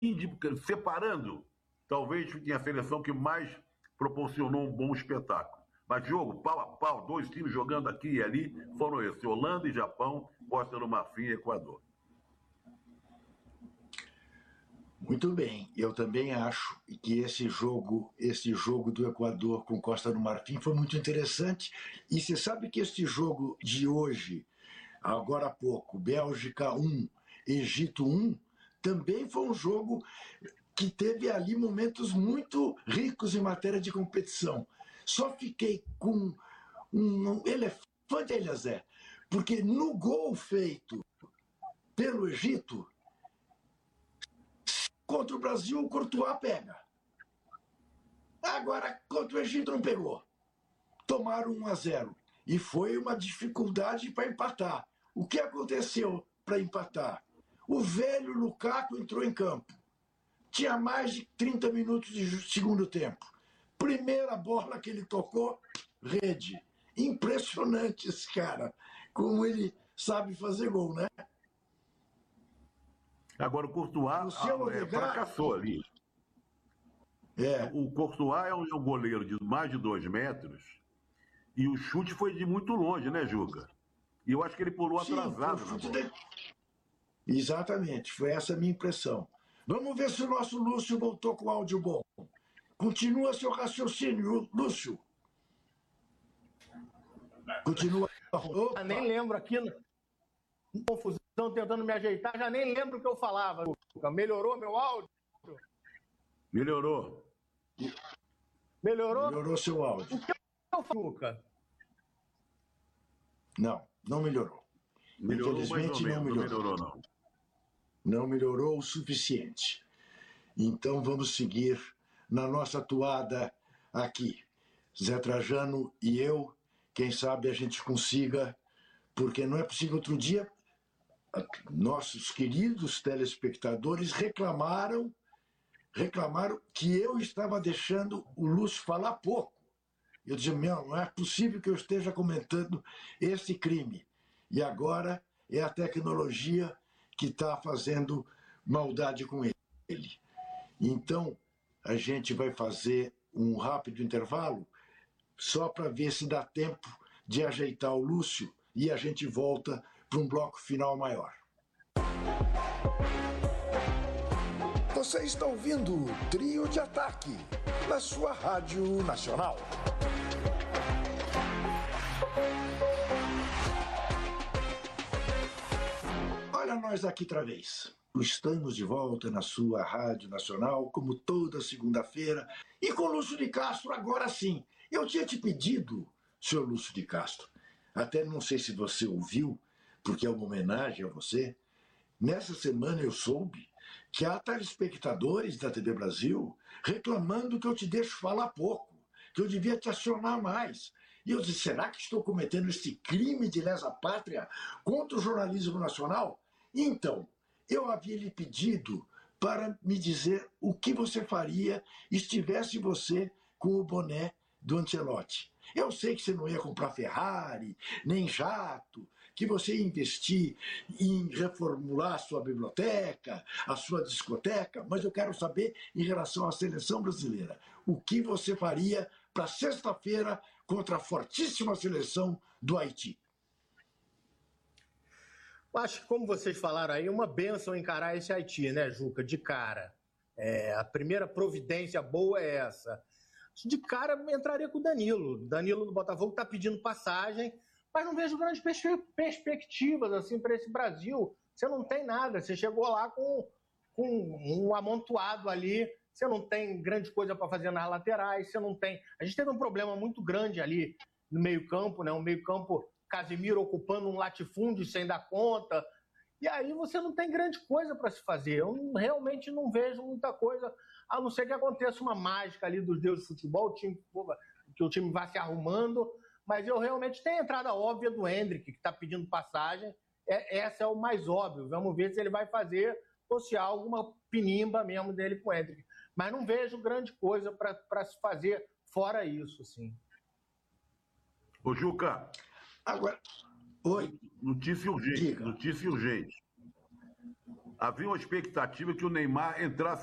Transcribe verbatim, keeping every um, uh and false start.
separando, talvez fique a seleção que mais proporcionou um bom espetáculo. Mas jogo, pau a pau, dois times jogando aqui e ali, foram esses: Holanda e Japão, Costa do Marfim e Equador. Muito bem, eu também acho que esse jogo, esse jogo do Equador com Costa do Marfim foi muito interessante. E você sabe que este jogo de hoje, agora há pouco, Bélgica um, Egito um, também foi um jogo que teve ali momentos muito ricos em matéria de competição. Só fiquei com um elefante, Eliezer, porque no gol feito pelo Egito, contra o Brasil, o Courtois pega. Agora, contra o Egito, não pegou. Tomaram um a zero. E foi uma dificuldade para empatar. O que aconteceu para empatar? O velho Lukaku entrou em campo. Tinha mais de trinta minutos de segundo tempo. Primeira bola que ele tocou, rede. Impressionante esse cara. Como ele sabe fazer gol, né? Agora, o Courtois ah, é, fracassou ali. É. O Courtois é um, é um goleiro de mais de dois metros e o chute foi de muito longe, né, Juca? E eu acho que ele pulou Sim, atrasado na bola. De... Exatamente, foi essa a minha impressão. Vamos ver se o nosso Lúcio voltou com áudio bom. Continua seu raciocínio, Lúcio. Continua. Opa. Nem lembro aqui, confusão, tentando me ajeitar, já nem lembro o que eu falava. Melhorou meu áudio? Melhorou. Melhorou? Melhorou seu áudio. O que eu falo, Luca? Não, não melhorou. Melhorou Infelizmente mais ou menos, não melhorou. Não melhorou, não. Não melhorou o suficiente. Então vamos seguir na nossa toada aqui. Zé Trajano e eu, quem sabe a gente consiga, porque não é possível. Outro dia, nossos queridos telespectadores reclamaram, reclamaram que eu estava deixando o Lúcio falar pouco. Eu dizia, meu, não é possível que eu esteja comentando esse crime. E agora é a tecnologia que está fazendo maldade com ele. Então, a gente vai fazer um rápido intervalo, só para ver se dá tempo de ajeitar o Lúcio, e a gente volta para um bloco final maior. Você está ouvindo o Trio de Ataque, na sua Rádio Nacional. Olha nós aqui outra vez. Estamos de volta na sua Rádio Nacional, como toda segunda-feira, e com Lúcio de Castro, agora sim. Eu tinha te pedido, senhor Lúcio de Castro, até não sei se você ouviu, porque é uma homenagem a você, nessa semana eu soube que há telespectadores da T V Brasil reclamando que eu te deixo falar pouco, que eu devia te acionar mais. E eu disse, será que estou cometendo esse crime de lesa pátria contra o jornalismo nacional? Então, eu havia lhe pedido para me dizer o que você faria estivesse você com o boné do Ancelotti. Eu sei que você não ia comprar Ferrari, nem jato, que você ia investir em reformular a sua biblioteca, a sua discoteca, mas eu quero saber em relação à seleção brasileira. O que você faria para sexta-feira contra a fortíssima seleção do Haiti? Acho que, como vocês falaram aí, uma bênção encarar esse Haiti, né, Juca? De cara. É, a primeira providência boa é essa. De cara, entraria com o Danilo. Danilo do Botafogo está pedindo passagem, mas não vejo grandes perspe- perspectivas assim, para esse Brasil. Você não tem nada. Você chegou lá com, com um amontoado ali. Você não tem grande coisa para fazer nas laterais. Você não tem. A gente teve um problema muito grande ali no meio-campo, né? Um meio-campo. Casemiro ocupando um latifúndio sem dar conta, e aí você não tem grande coisa para se fazer. Eu não, realmente não vejo muita coisa, a não ser que aconteça uma mágica ali dos deuses de futebol, o time, que o time vá se arrumando, mas eu realmente tenho a entrada óbvia do Endrick, que está pedindo passagem, é, essa é o mais óbvio, vamos ver se ele vai fazer, ou se há alguma pinimba mesmo dele com o Endrick, mas não vejo grande coisa para se fazer fora isso, assim. Ô, Juca... Agora, oi. Notícia urgente, Diga. notícia urgente. havia uma expectativa que o Neymar entrasse